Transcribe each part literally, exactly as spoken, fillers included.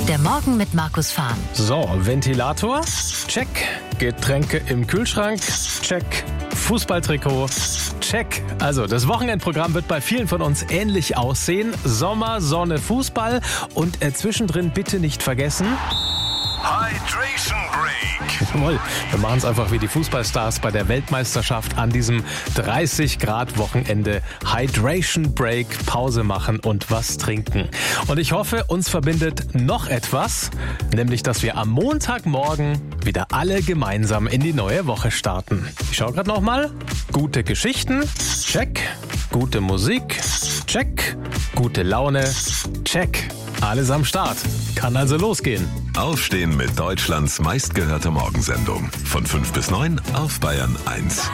Der Morgen mit Markus Fahn. So, Ventilator, check. Getränke im Kühlschrank, check. Fußballtrikot, check. Also, das Wochenendprogramm wird bei vielen von uns ähnlich aussehen. Sommer, Sonne, Fußball und äh, zwischendrin bitte nicht vergessen... Hydration Break. Jawohl, wir machen es einfach wie die Fußballstars bei der Weltmeisterschaft an diesem dreißig Grad Wochenende. Hydration Break, Pause machen und was trinken. Und ich hoffe, uns verbindet noch etwas, nämlich, dass wir am Montagmorgen wieder alle gemeinsam in die neue Woche starten. Ich schaue gerade nochmal. Gute Geschichten, check. Gute Musik, check. Gute Laune, check. Alles am Start. Kann also losgehen. Aufstehen mit Deutschlands meistgehörter Morgensendung. Von fünf bis neun auf Bayern eins.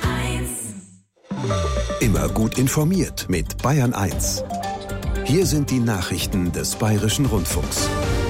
Immer gut informiert mit Bayern eins. Hier sind die Nachrichten des Bayerischen Rundfunks.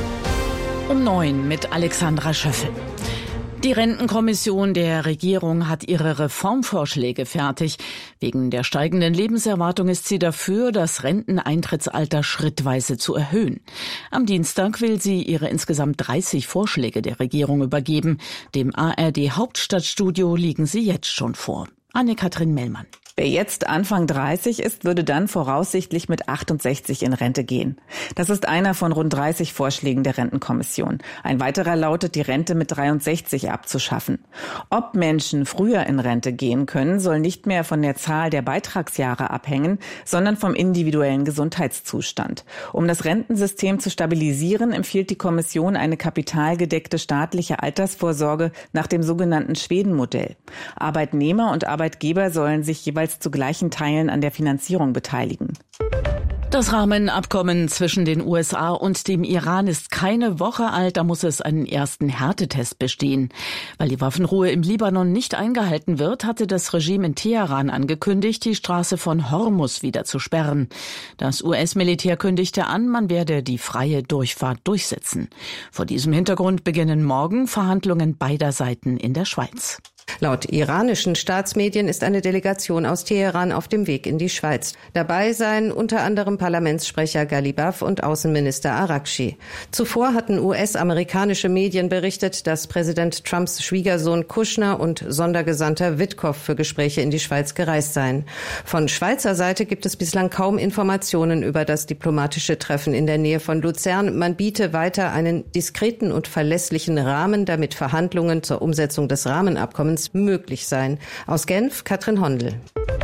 Um neun mit Alexandra Schöffel. Die Rentenkommission der Regierung hat ihre Reformvorschläge fertig. Wegen der steigenden Lebenserwartung ist sie dafür, das Renteneintrittsalter schrittweise zu erhöhen. Am Dienstag will sie ihre insgesamt dreißig Vorschläge der Regierung übergeben. Dem A R D Hauptstadtstudio liegen sie jetzt schon vor. Anne-Kathrin Mellmann. Wer jetzt Anfang dreißig ist, würde dann voraussichtlich mit achtundsechzig in Rente gehen. Das ist einer von rund dreißig Vorschlägen der Rentenkommission. Ein weiterer lautet, die Rente mit dreiundsechzig abzuschaffen. Ob Menschen früher in Rente gehen können, soll nicht mehr von der Zahl der Beitragsjahre abhängen, sondern vom individuellen Gesundheitszustand. Um das Rentensystem zu stabilisieren, empfiehlt die Kommission eine kapitalgedeckte staatliche Altersvorsorge nach dem sogenannten Schweden-Modell. Arbeitnehmer und Arbeitgeber sollen sich jeweils zu gleichen Teilen an der Finanzierung beteiligen. Das Rahmenabkommen zwischen den U S A und dem Iran ist keine Woche alt, da muss es einen ersten Härtetest bestehen. Weil die Waffenruhe im Libanon nicht eingehalten wird, hatte das Regime in Teheran angekündigt, die Straße von Hormuz wieder zu sperren. Das U S-Militär kündigte an, man werde die freie Durchfahrt durchsetzen. Vor diesem Hintergrund beginnen morgen Verhandlungen beider Seiten in der Schweiz. Laut iranischen Staatsmedien ist eine Delegation aus Teheran auf dem Weg in die Schweiz. Dabei seien unter anderem Parlamentssprecher Ghalibaf und Außenminister Araghchi. Zuvor hatten U S-amerikanische Medien berichtet, dass Präsident Trumps Schwiegersohn Kushner und Sondergesandter Witkow für Gespräche in die Schweiz gereist seien. Von Schweizer Seite gibt es bislang kaum Informationen über das diplomatische Treffen in der Nähe von Luzern. Man biete weiter einen diskreten und verlässlichen Rahmen, damit Verhandlungen zur Umsetzung des Rahmenabkommens möglich sein. Aus Genf, Katrin Hondel.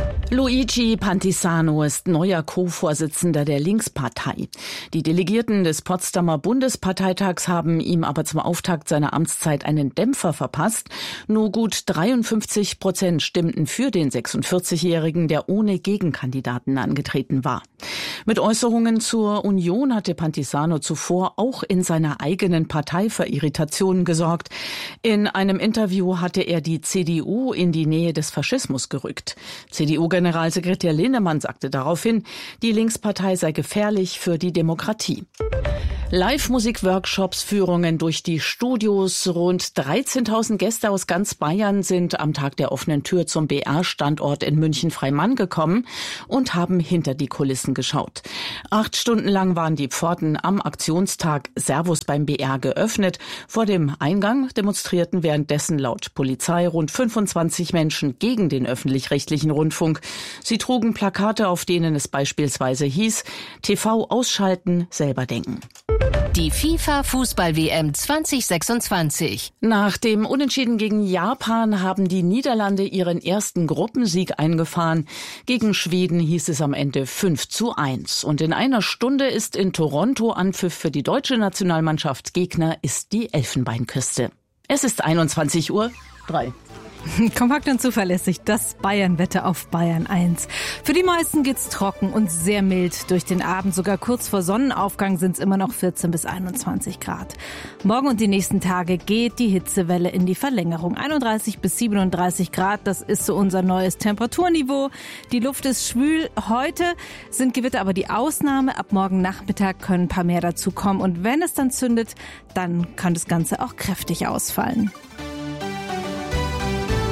Luigi Pantisano ist neuer Co-Vorsitzender der Linkspartei. Die Delegierten des Potsdamer Bundesparteitags haben ihm aber zum Auftakt seiner Amtszeit einen Dämpfer verpasst. Nur gut dreiundfünfzig Prozent stimmten für den sechsundvierzigjährigen, der ohne Gegenkandidaten angetreten war. Mit Äußerungen zur Union hatte Pantisano zuvor auch in seiner eigenen Partei für Irritationen gesorgt. In einem Interview hatte er die C D U in die Nähe des Faschismus gerückt. C D U-Generalsekretär Linnemann sagte daraufhin, die Linkspartei sei gefährlich für die Demokratie. Live-Musik-Workshops, Führungen durch die Studios. Rund dreizehntausend Gäste aus ganz Bayern sind am Tag der offenen Tür zum B R-Standort in München-Freimann gekommen und haben hinter die Kulissen geschaut. Acht Stunden lang waren die Pforten am Aktionstag Servus beim B R geöffnet. Vor dem Eingang demonstrierten währenddessen laut Polizei rund fünfundzwanzig Menschen gegen den öffentlich-rechtlichen Rundfunk. Sie trugen Plakate, auf denen es beispielsweise hieß, T V ausschalten, selber denken. Die FIFA-Fußball-W M zwanzig sechsundzwanzig. Nach dem Unentschieden gegen Japan haben die Niederlande ihren ersten Gruppensieg eingefahren. Gegen Schweden hieß es am Ende fünf zu eins. Und in einer Stunde ist in Toronto Anpfiff für die deutsche Nationalmannschaft. Gegner ist die Elfenbeinküste. Es ist einundzwanzig Uhr drei. Kompakt und zuverlässig, das Bayern-Wetter auf Bayern eins. Für die meisten geht's trocken und sehr mild durch den Abend. Sogar kurz vor Sonnenaufgang sind's immer noch vierzehn bis einundzwanzig Grad. Morgen und die nächsten Tage geht die Hitzewelle in die Verlängerung. einunddreißig bis siebenunddreißig Grad, das ist so unser neues Temperaturniveau. Die Luft ist schwül. Heute sind Gewitter aber die Ausnahme. Ab morgen Nachmittag können ein paar mehr dazu kommen. Und wenn es dann zündet, dann kann das Ganze auch kräftig ausfallen.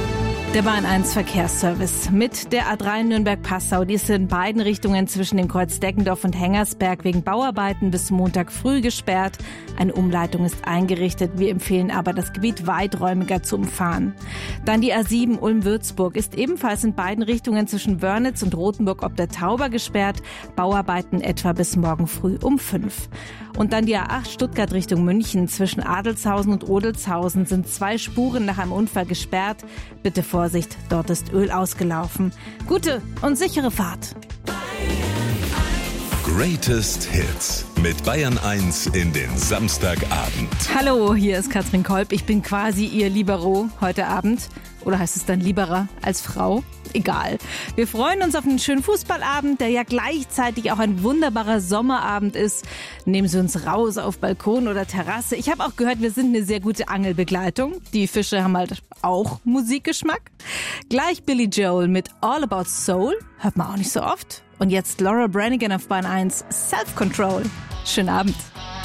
Der Bayern eins Verkehrsservice mit der A drei Nürnberg-Passau. Die ist in beiden Richtungen zwischen dem Kreuz Deckendorf und Hengersberg wegen Bauarbeiten bis Montag früh gesperrt. Eine Umleitung ist eingerichtet. Wir empfehlen aber, das Gebiet weiträumiger zu umfahren. Dann die A sieben Ulm-Würzburg ist ebenfalls in beiden Richtungen zwischen Wörnitz und Rothenburg ob der Tauber gesperrt. Bauarbeiten etwa bis morgen früh um fünf. Und dann die A acht Stuttgart Richtung München. Zwischen Adelzhausen und Odelzhausen sind zwei Spuren nach einem Unfall gesperrt. Bitte Vorsicht, dort ist Öl ausgelaufen. Gute und sichere Fahrt. Greatest Hits mit Bayern eins in den Samstagabend. Hallo, hier ist Katrin Kolb. Ich bin quasi Ihr Libero heute Abend. Oder heißt es dann Liberer als Frau? Egal. Wir freuen uns auf einen schönen Fußballabend, der ja gleichzeitig auch ein wunderbarer Sommerabend ist. Nehmen Sie uns raus auf Balkon oder Terrasse. Ich habe auch gehört, wir sind eine sehr gute Angelbegleitung. Die Fische haben halt auch Musikgeschmack. Gleich Billy Joel mit All About Soul. Hört man auch nicht so oft. Und jetzt Laura Branigan auf Bayern eins, Self Control. Schönen Abend.